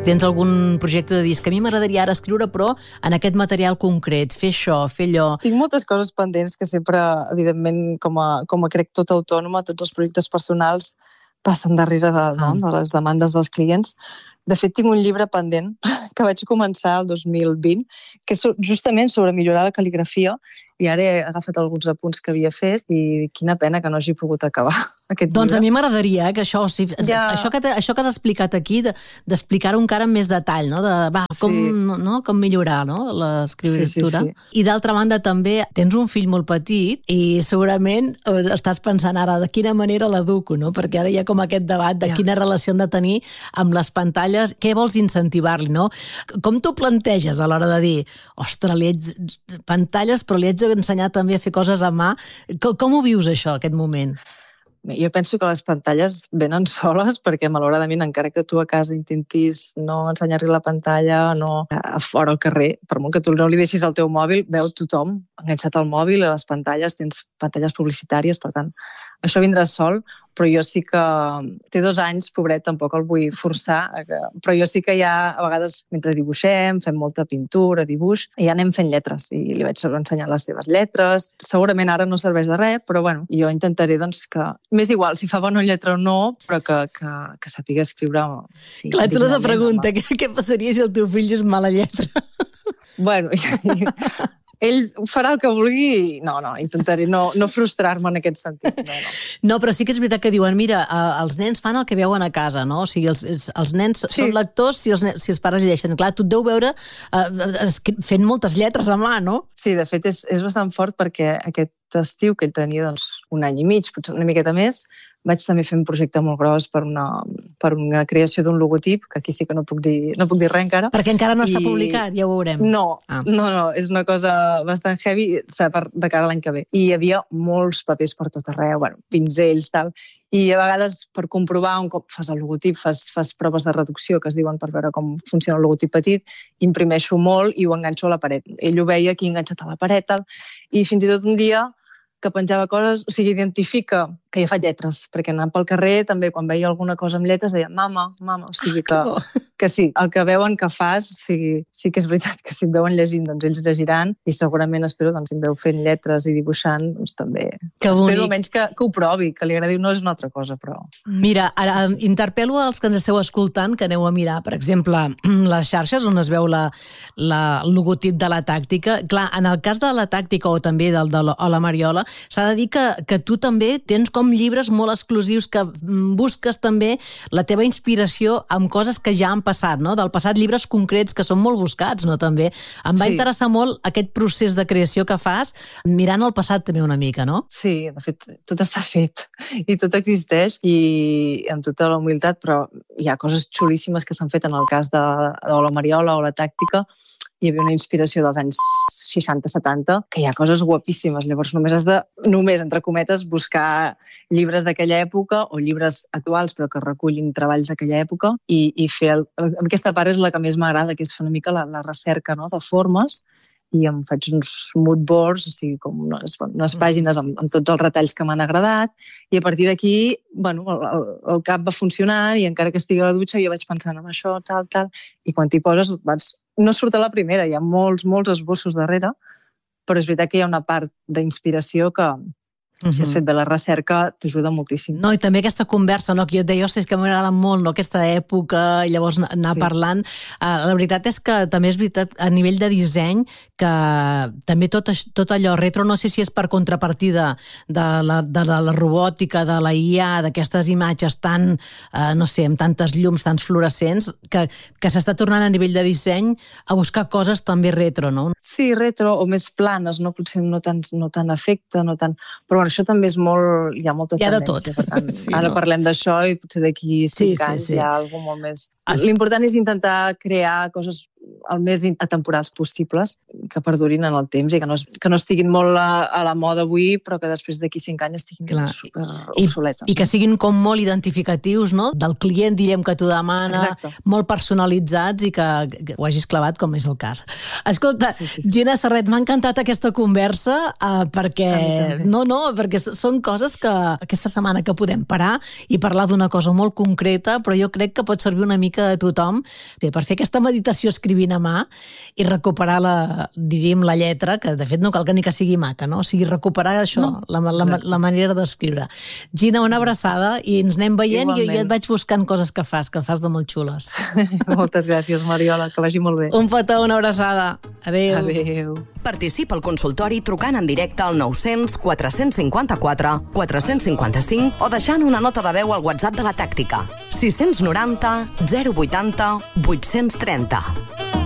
Tens algun projecte de disc? A mi m'agradaria ara escriure, però en aquest material concret, fer això, fer allò. Tinc moltes coses pendents que sempre, evidentment, com a crec tot autònoma, tots els projectes personals passen darrere de les demandes dels clients. De fet, tinc un llibre pendent que vaig començar el 2020, que és justament sobre millorar la cal·ligrafia, i ara he agafat alguns apunts que havia fet i quina pena que no hagi pogut acabar aquest llibre. Doncs a mi m'agradaria que això que has explicat aquí, d'explicar-ho encara amb més detall, com millorar l'escriptura. Sí. I d'altra banda també tens un fill molt petit i segurament estàs pensant ara de quina manera l'educo, no? Perquè ara hi ha com aquest debat de quina relació han de tenir amb les pantalles, què vols incentivar-li, no? Com t'ho planteges a l'hora de dir, ostres, li haig pantalles, però li haig d'ensenyar també a fer coses a mà? Com ho vius això, aquest moment? Jo penso que les pantalles venen soles perquè, malauradament, encara que tu a casa intentis no ensenyar-li la pantalla, no a fora al carrer, per molt que tu no li deixis el teu mòbil, veu tothom enganxat al mòbil, a les pantalles, tens pantalles publicitàries, per tant, això vindrà sol, però jo sí que... Té 2 anys, pobret, tampoc el vull forçar, però jo sí que ja, a vegades, mentre dibuixem, fem molta pintura, dibuix, i ja anem fent lletres, i li vaig ensenyar les seves lletres. Segurament ara no serveix de res, però bueno, jo intentaré, doncs, que... M'és igual si fa bona lletra o no, però que sàpiga escriure... Sí, clar, tu l'has de preguntar, què passaria si el teu fill és mala lletra? Bueno... Ell farà el que vulgui i no, intentaré no frustrar-me en aquest sentit. No, però sí que és veritat que diuen, mira, els nens fan el que veuen a casa, no? O sigui, els nens són lectors si els pares llegeixen. Clar, tu et deu veure fent moltes lletres a mà, no? Sí, de fet, és bastant fort perquè aquest estiu, que ell tenia 1 any i mig, potser una miqueta més, vaig també fer un projecte molt gros per una creació d'un logotip, que aquí sí que no puc dir res encara. Perquè encara no està publicat, ja ho veurem. No, és una cosa bastant heavy de cara a l'any que ve. I hi havia molts papers per tot arreu, pinzells, tal, i a vegades per comprovar, un cop fas el logotip, fas proves de reducció que es diuen per veure com funciona el logotip petit, imprimeixo molt i ho enganxo a la paret. Ell ho veia aquí enganxat a la paret, tal, i fins i tot un dia que penjava coses, o sigui, identifica que jo faig lletres, perquè anant pel carrer també quan veia alguna cosa amb lletres deia mama, o sigui que sí, el que veuen que fas, o sigui, sí que és veritat que si et veuen llegint, doncs ells llegiran i segurament espero, doncs si em veu fent lletres i dibuixant, doncs també espero almenys que ho provi, que li agradi, no és una altra cosa, però... Mira, ara interpel·lo als que ens esteu escoltant que aneu a mirar, per exemple, les xarxes on es veu el logotip de la tàctica. Clar, en el cas de la tàctica o també de la Mariola, s'ha de dir que tu també tens com llibres molt exclusius que busques també la teva inspiració amb coses que ja han passat, no? Del passat, llibres concrets que són molt buscats, no? També. Em va interessar molt aquest procés de creació que fas mirant el passat també una mica, no? Sí, de fet, tot està fet i tot existeix i amb tota la humilitat, però hi ha coses xulíssimes que s'han fet en el cas de la Mariola o la tàctica. Hi havia una inspiració dels anys 60-70, que hi ha coses guapíssimes. Llavors només has de, entre cometes, buscar llibres d'aquella època o llibres actuals però que recullin treballs d'aquella època i fer... Aquesta part és la que més m'agrada, que és fer una mica la recerca, no?, de formes, i em faig uns mood boards, o sigui, com unes pàgines amb tots els retalls que m'han agradat, i a partir d'aquí, el cap va funcionant i encara que estigui a la dutxa jo vaig pensant en això, tal, i quan t'hi poses no surt a la primera, hi ha molts esbossos darrere, però és veritat que hi ha una part d'inspiració que, si has fet bé la recerca, t'ajuda moltíssim. No, i també aquesta conversa, no, que jo et deia, és que m'agrada molt, no, aquesta època, i llavors anar parlant. La veritat és que també és veritat, a nivell de disseny, que també tot allò retro, no sé si és per contrapartida de la robòtica, de la IA, d'aquestes imatges tan, no sé, amb tantes llums, tants fluorescents, que s'està tornant a nivell de disseny a buscar coses també retro, no? Sí, retro, o més planes, no? Potser no tant efecte, no tant... Però bueno, això també és molt... Hi ha molta tendència. Per tant, ara parlem d'això i potser d'aquí 5 anys hi ha alguna molt més... L'important és intentar crear coses el més atemporals possibles, que perdurin en el temps i que no estiguin molt a la moda avui, però que després d'aquí 5 anys estiguin super obsoletes. I que siguin com molt identificatius, no? Del client, direm, que t'ho demana, molt personalitzats i que ho hagis clavat, com és el cas. Escolta, Gina Serret, m'ha encantat aquesta conversa perquè són coses que aquesta setmana que podem parar i parlar d'una cosa molt concreta, però jo crec que pot servir una mica a tothom per fer aquesta meditació escrivint a mà i recuperar la lletra, que de fet no cal que ni que sigui maca, no? O sigui, recuperar això, la manera d'escriure. Gina, una abraçada i ens anem veient. Igualment. I jo et vaig buscant coses que fas de molt xules. Moltes gràcies, Mariola, que vagi molt bé. Un petó, una abraçada. Adéu. Adéu. Participa al consultori trucant en directe al 900 454 455 o deixant una nota de veu al WhatsApp de la Tàctica 690 080 830.